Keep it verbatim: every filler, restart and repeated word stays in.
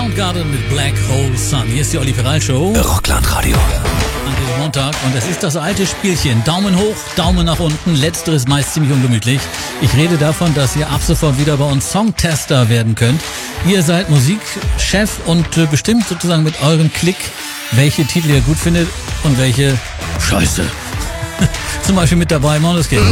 Soundgarden mit Black Hole Sun. Hier ist die Olli Ferrari Show. Rockland-Radio. An diesem Montag. Und es ist das alte Spielchen. Daumen hoch, Daumen nach unten. Letzteres meist ziemlich ungemütlich. Ich rede davon, dass ihr ab sofort wieder bei uns Songtester werden könnt. Ihr seid Musikchef und äh, bestimmt sozusagen mit eurem Klick, welche Titel ihr gut findet und welche Scheiße. Zum Beispiel mit dabei Måneskin.